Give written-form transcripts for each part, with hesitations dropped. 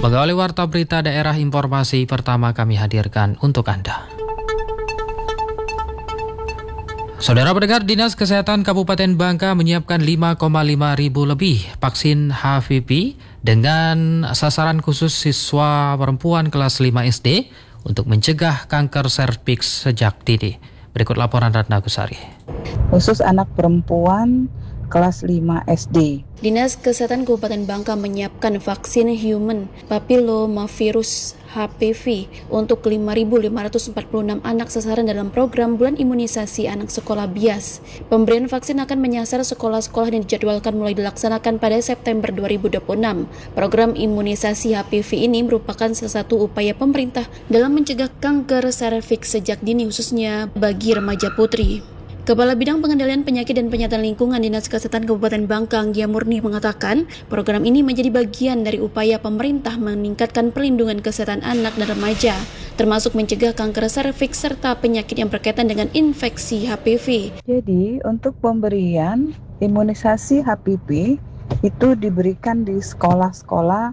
Mengawali Warta Berita Daerah, informasi pertama kami hadirkan untuk Anda. Saudara pendengar, Dinas Kesehatan Kabupaten Bangka menyiapkan 5,5 ribu lebih vaksin HPV dengan sasaran khusus siswa perempuan kelas 5 SD untuk mencegah kanker serviks sejak dini. Berikut laporan Ratna Gusari. Khusus anak perempuan kelas 5 SD. Dinas Kesehatan Kabupaten Bangka menyiapkan vaksin human papillomavirus HPV untuk 5.546 anak sasaran dalam program bulan imunisasi anak sekolah BIAS. Pemberian vaksin akan menyasar sekolah-sekolah yang dijadwalkan mulai dilaksanakan pada September 2026. Program imunisasi HPV ini merupakan salah satu upaya pemerintah dalam mencegah kanker serviks sejak dini, khususnya bagi remaja putri. Kepala Bidang Pengendalian Penyakit dan Penyihatan Lingkungan Dinas Kesehatan Kabupaten Bangka, Anggia Murni, mengatakan program ini menjadi bagian dari upaya pemerintah meningkatkan perlindungan kesehatan anak dan remaja, termasuk mencegah kanker serviks serta penyakit yang berkaitan dengan infeksi HPV. Jadi untuk pemberian imunisasi HPV itu diberikan di sekolah-sekolah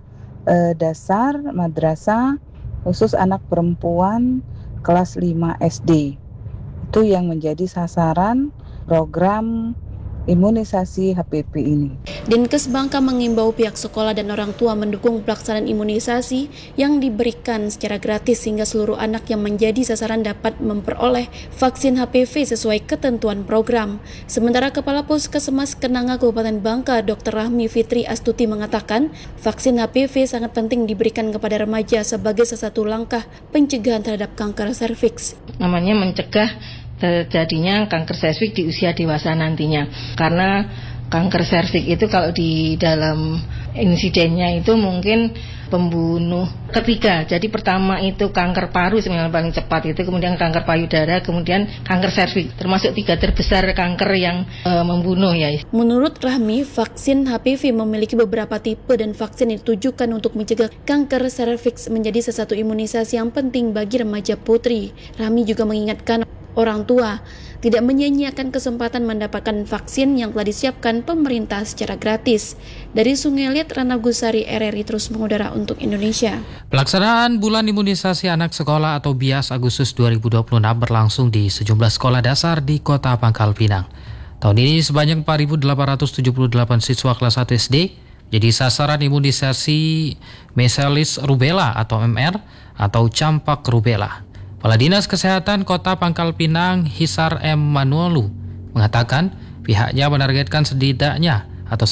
dasar, madrasah, khusus anak perempuan kelas 5 SD. Itu yang menjadi sasaran program imunisasi HPV ini. Dinkes Bangka mengimbau pihak sekolah dan orang tua mendukung pelaksanaan imunisasi yang diberikan secara gratis sehingga seluruh anak yang menjadi sasaran dapat memperoleh vaksin HPV sesuai ketentuan program. Sementara Kepala Puskesmas Kenanga Kabupaten Bangka, Dr. Rahmi Fitri Astuti, mengatakan vaksin HPV sangat penting diberikan kepada remaja sebagai salah satu langkah pencegahan terhadap kanker serviks. Namanya mencegah terjadinya kanker serviks di usia dewasa nantinya, karena kanker serviks itu kalau di dalam insidennya itu mungkin pembunuh ketiga. Jadi pertama itu kanker paru yang paling cepat itu, kemudian kanker payudara, kemudian kanker serviks, termasuk 3 terbesar kanker yang membunuh ya. Menurut Rahmi, vaksin HPV memiliki beberapa tipe dan vaksin ditujukan untuk mencegah kanker serviks menjadi salah satu imunisasi yang penting bagi remaja putri. Rahmi juga mengingatkan orang tua tidak menyia-nyiakan kesempatan mendapatkan vaksin yang telah disiapkan pemerintah secara gratis. Dari Sungai Liat, Ratna Gusari, RRI terus mengudara untuk Indonesia. Pelaksanaan bulan imunisasi anak sekolah atau BIAS Agustus 2026 berlangsung di sejumlah sekolah dasar di Kota Pangkal Pinang. Tahun ini sebanyak 4.878 siswa kelas 1 SD jadi sasaran imunisasi measles rubella atau MR atau campak rubella. Kepala Dinas Kesehatan Kota Pangkal Pinang, Hisar M. Manuelu, mengatakan pihaknya menargetkan sedikitnya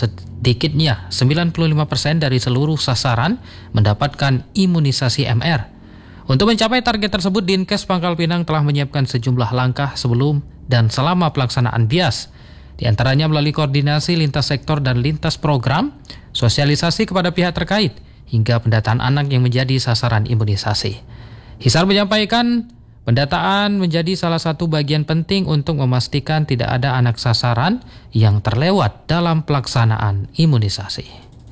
95% dari seluruh sasaran mendapatkan imunisasi MR. Untuk mencapai target tersebut, Dinkes Pangkal Pinang telah menyiapkan sejumlah langkah sebelum dan selama pelaksanaan BIAS. Di antaranya melalui koordinasi lintas sektor dan lintas program, sosialisasi kepada pihak terkait, hingga pendataan anak yang menjadi sasaran imunisasi. Hisar menyampaikan pendataan menjadi salah satu bagian penting untuk memastikan tidak ada anak sasaran yang terlewat dalam pelaksanaan imunisasi.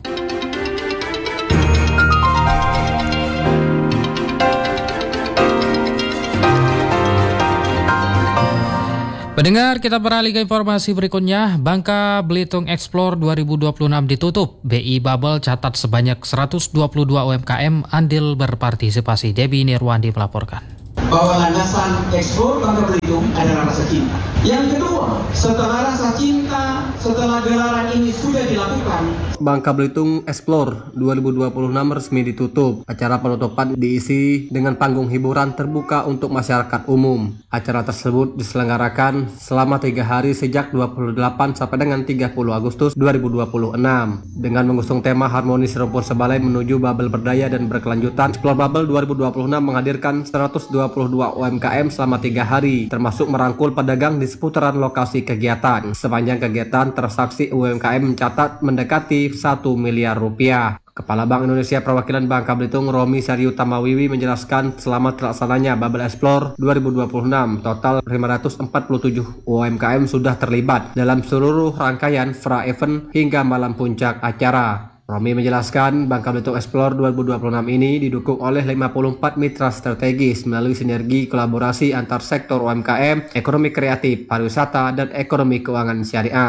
Pendengar, kita beralih ke informasi berikutnya. Bangka Belitung Explore 2026 ditutup. BI Bubble catat sebanyak 122 UMKM andil berpartisipasi. Debbie Nirwandi melaporkan. Bahwa landasan Explore Bangka Belitung adalah rasa cinta. Yang kedua, setelah rasa cinta, setelah gelaran ini sudah dilakukan, Bangka Belitung Explore 2026 resmi ditutup. Acara penutupan diisi dengan panggung hiburan terbuka untuk masyarakat umum. Acara tersebut diselenggarakan selama 3 hari sejak 28 sampai dengan 30 Agustus 2026 dengan mengusung tema Harmonis Rumpun Sebalai menuju Bubble Berdaya dan Berkelanjutan. Explore Bubble 2026 menghadirkan 122 UMKM selama 3 hari, termasuk merangkul pedagang di seputaran lokasi kegiatan. Sepanjang kegiatan, transaksi UMKM mencatat mendekati 1 miliar rupiah. Kepala Bank Indonesia Perwakilan Bangka Belitung Romi Saryutamawiwi menjelaskan selama terlaksananya Bubble Explore 2026, total 547 UMKM sudah terlibat dalam seluruh rangkaian pra event hingga malam puncak acara. Romi menjelaskan Bangka Belitung Explore 2026 ini didukung oleh 54 mitra strategis melalui sinergi kolaborasi antar sektor UMKM, ekonomi kreatif, pariwisata, dan ekonomi keuangan syariah.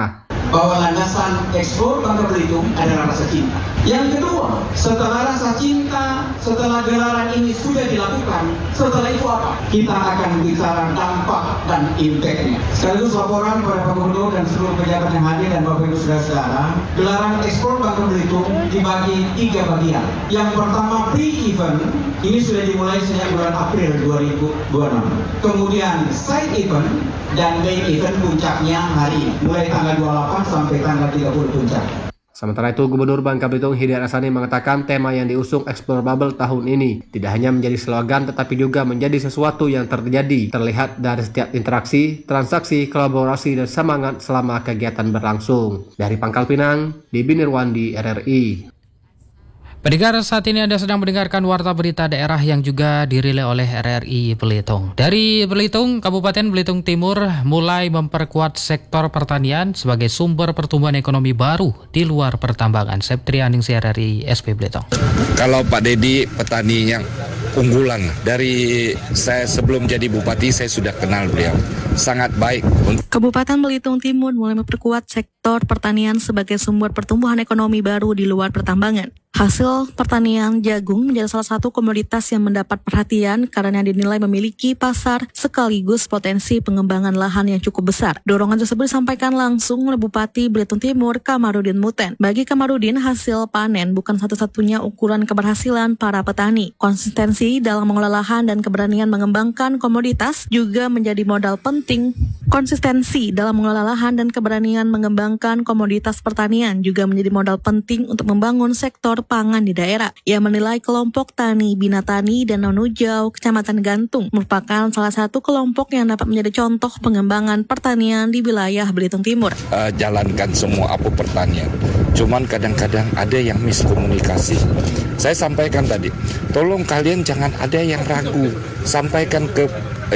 bahwa landasan ekspor Bangka Belitung adalah rasa cinta. Yang kedua, setelah rasa cinta, setelah gelaran ini sudah dilakukan, setelah itu apa? Kita akan bicara dampak dan impact-nya. Sekaligus laporan kepada Pak Gubernur dan seluruh pejabat yang hadir dan Bapak Ibu Saudara-saudara, gelaran ekspor Bangka Belitung dibagi 3 bagian. Yang pertama pre-event, ini sudah dimulai sejak bulan April 2026. Kemudian side event dan main event puncaknya hari ini, mulai tanggal 28 sampai tanggal 30 puncak. Sementara itu, Gubernur Bangka Belitung Hidayat Hassani mengatakan tema yang diusung Explore Bubble tahun ini tidak hanya menjadi slogan tetapi juga menjadi sesuatu yang terjadi, terlihat dari setiap interaksi, transaksi, kolaborasi, dan semangat selama kegiatan berlangsung. Dari Pangkal Pinang, Bibi Nirwandi, RRI. Pendengar, saat ini Anda sedang mendengarkan Warta Berita Daerah yang juga dirilai oleh RRI Belitung. Dari Belitung, Kabupaten Belitung Timur mulai memperkuat sektor pertanian sebagai sumber pertumbuhan ekonomi baru di luar pertambangan. Septrianingsi RRI SP Belitung. Kalau Pak Dedi petani yang unggulan, dari saya sebelum jadi bupati saya sudah kenal beliau. Sangat baik. Kabupaten Belitung Timur mulai memperkuat sektor pertanian sebagai sumber pertumbuhan ekonomi baru di luar pertambangan. Hasil pertanian jagung menjadi salah satu komoditas yang mendapat perhatian karena dinilai memiliki pasar sekaligus potensi pengembangan lahan yang cukup besar. Dorongan tersebut disampaikan langsung oleh Bupati Belitung Timur Kamarudin Muten. Bagi Kamarudin, hasil panen bukan satu-satunya ukuran keberhasilan para petani. Konsistensi dalam mengelola lahan dan keberanian mengembangkan komoditas juga menjadi modal penting. Konsistensi dalam mengelola lahan dan keberanian mengembangkan komoditas pertanian juga menjadi modal penting untuk membangun sektor pangan di daerah. Ia menilai kelompok Tani Bina Tani dan Nonujau, Kecamatan Gantung, merupakan salah satu kelompok yang dapat menjadi contoh pengembangan pertanian di wilayah Belitung Timur. Jalankan semua apa pertanian. Cuman kadang-kadang ada yang miskomunikasi. Saya sampaikan tadi, tolong kalian jangan ada yang ragu. Sampaikan ke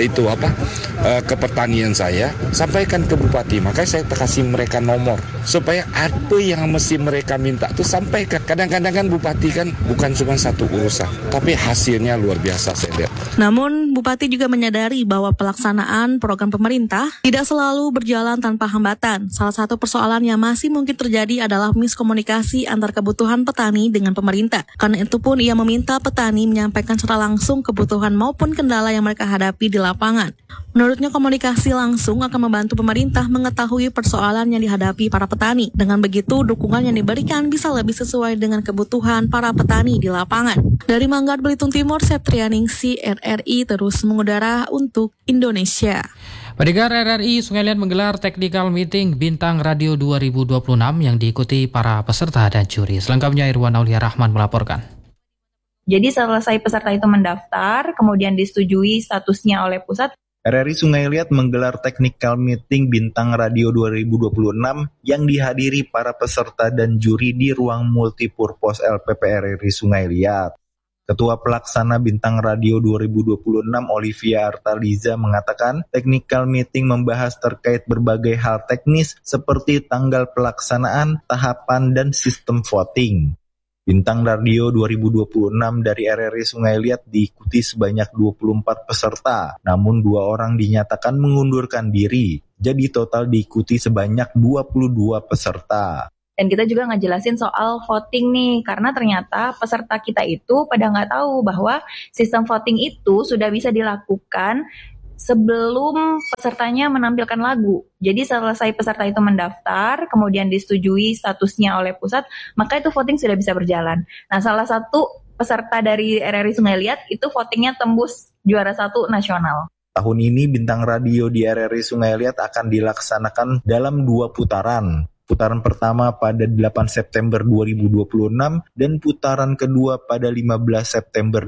ke pertanian saya, sampaikan ke bupati, makanya saya kasih mereka nomor supaya apa yang mesti mereka minta tuh sampaikan. Kadang-kadang kan bupati kan bukan cuma satu urusan, tapi hasilnya luar biasa saya lihat. Namun bupati juga menyadari bahwa pelaksanaan program pemerintah tidak selalu berjalan tanpa hambatan. Salah satu persoalan yang masih mungkin terjadi adalah miskomunikasi antar kebutuhan petani dengan pemerintah. Karena itu pun ia meminta petani menyampaikan secara langsung kebutuhan maupun kendala yang mereka hadapi di lapangan. Menurutnya, komunikasi langsung akan membantu pemerintah mengetahui persoalan yang dihadapi para petani. Dengan begitu, dukungan yang diberikan bisa lebih sesuai dengan kebutuhan para petani di lapangan. Dari Manggar, Belitung Timur, Septrianingsi, RRI terus mengudara untuk Indonesia. Pendengar, RRI Sungai Liat menggelar technical meeting Bintang Radio 2026 yang diikuti para peserta dan juri. Selengkapnya Irwan Aulia Rahman melaporkan. Jadi selesai peserta itu mendaftar, kemudian disetujui statusnya oleh pusat. RRI Sungai Liat menggelar technical meeting Bintang Radio 2026 yang dihadiri para peserta dan juri di ruang multipurpose LPP RRI Sungai Liat. Ketua Pelaksana Bintang Radio 2026 Olivia Artaliza mengatakan technical meeting membahas terkait berbagai hal teknis seperti tanggal pelaksanaan, tahapan, dan sistem voting. Bintang Radio 2026 dari RRI Sungai Liat diikuti sebanyak 24 peserta, namun 2 orang dinyatakan mengundurkan diri. Jadi total diikuti sebanyak 22 peserta. Dan kita juga ngejelasin soal voting nih, karena ternyata peserta kita itu pada nggak tahu bahwa sistem voting itu sudah bisa dilakukan sebelum pesertanya menampilkan lagu. Jadi selesai peserta itu mendaftar, kemudian disetujui statusnya oleh pusat, maka itu voting sudah bisa berjalan. Nah, salah satu peserta dari RRI Sungai Liat itu votingnya tembus juara 1 nasional. Tahun ini Bintang Radio di RRI Sungai Liat akan dilaksanakan dalam 2 putaran. Putaran pertama pada 8 September 2026 dan putaran kedua pada 15 September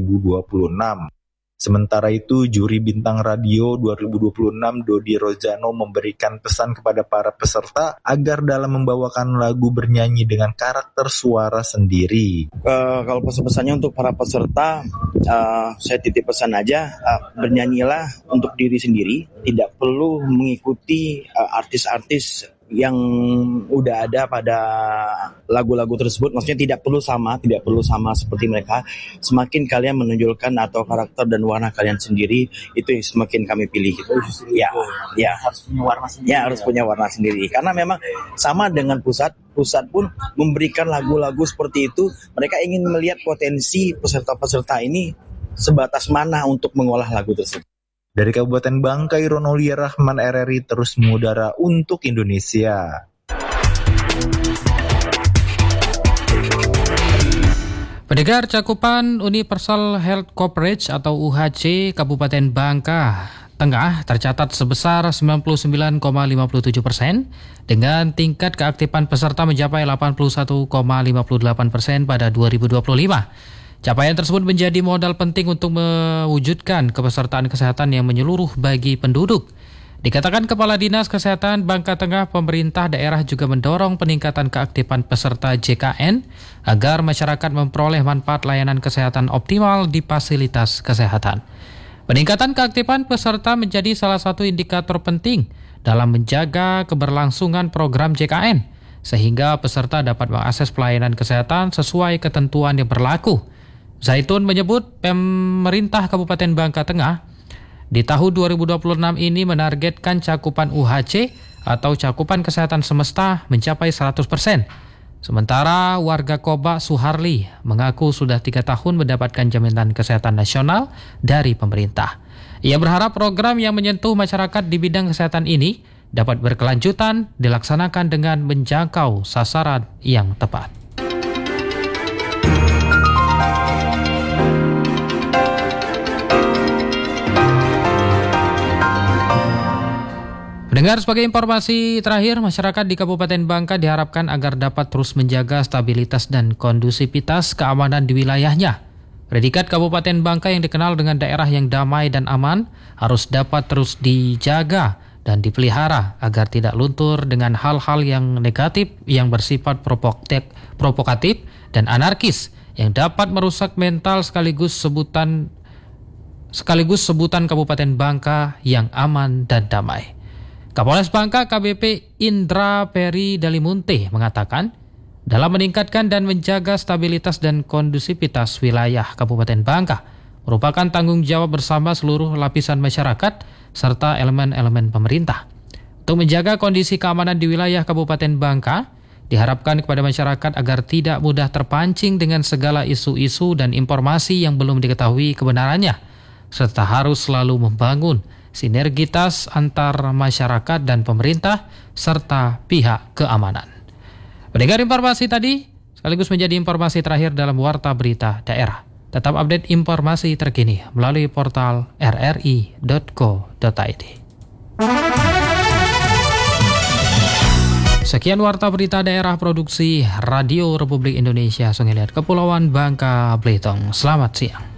2026. Sementara itu, juri Bintang Radio 2026 Dodi Rozano memberikan pesan kepada para peserta agar dalam membawakan lagu bernyanyi dengan karakter suara sendiri. Kalau pesan-pesannya untuk para peserta, saya titip pesan aja, bernyanyilah untuk diri sendiri, tidak perlu mengikuti artis-artis yang udah ada pada lagu-lagu tersebut, maksudnya tidak perlu sama seperti mereka. Semakin kalian menonjolkan atau karakter dan warna kalian sendiri, itu yang semakin kami pilih gitu. Ya harus punya warna sendiri. Ya harus punya warna sendiri. Karena memang sama dengan pusat pun memberikan lagu-lagu seperti itu. Mereka ingin melihat potensi peserta-peserta ini sebatas mana untuk mengolah lagu tersebut. Dari Kabupaten Bangka, Ironolia Rahman, RRI terus mengudara untuk Indonesia. Pendengar, cakupan Universal Health Coverage atau UHC Kabupaten Bangka Tengah tercatat sebesar 99,57% dengan tingkat keaktifan peserta mencapai 81,58% pada 2025. Capaian tersebut menjadi modal penting untuk mewujudkan kepesertaan kesehatan yang menyeluruh bagi penduduk. Dikatakan Kepala Dinas Kesehatan Bangka Tengah, pemerintah daerah juga mendorong peningkatan keaktifan peserta JKN agar masyarakat memperoleh manfaat layanan kesehatan optimal di fasilitas kesehatan. Peningkatan keaktifan peserta menjadi salah satu indikator penting dalam menjaga keberlangsungan program JKN, sehingga peserta dapat mengakses pelayanan kesehatan sesuai ketentuan yang berlaku. Zaitun menyebut pemerintah Kabupaten Bangka Tengah di tahun 2026 ini menargetkan cakupan UHC atau cakupan kesehatan semesta mencapai 100%. Sementara warga Koba Suharli mengaku sudah 3 tahun mendapatkan jaminan kesehatan nasional dari pemerintah. Ia berharap program yang menyentuh masyarakat di bidang kesehatan ini dapat berkelanjutan dilaksanakan dengan menjangkau sasaran yang tepat. Pendengar, sebagai informasi terakhir, masyarakat di Kabupaten Bangka diharapkan agar dapat terus menjaga stabilitas dan kondusivitas keamanan di wilayahnya. Predikat Kabupaten Bangka yang dikenal dengan daerah yang damai dan aman harus dapat terus dijaga dan dipelihara agar tidak luntur dengan hal-hal yang negatif yang bersifat provokatif dan anarkis yang dapat merusak mental sekaligus sebutan Kabupaten Bangka yang aman dan damai. Kapolres Bangka KBP Indra Peri Dalimunte mengatakan, dalam meningkatkan dan menjaga stabilitas dan kondusivitas wilayah Kabupaten Bangka merupakan tanggung jawab bersama seluruh lapisan masyarakat serta elemen-elemen pemerintah. Untuk menjaga kondisi keamanan di wilayah Kabupaten Bangka, diharapkan kepada masyarakat agar tidak mudah terpancing dengan segala isu-isu dan informasi yang belum diketahui kebenarannya, serta harus selalu membangun sinergitas antar masyarakat dan pemerintah serta pihak keamanan. Pendengar, informasi tadi sekaligus menjadi informasi terakhir dalam Warta Berita Daerah. Tetap update informasi terkini melalui portal rri.co.id. Sekian Warta Berita Daerah produksi Radio Republik Indonesia Sungai Liat Kepulauan Bangka Belitung. Selamat siang.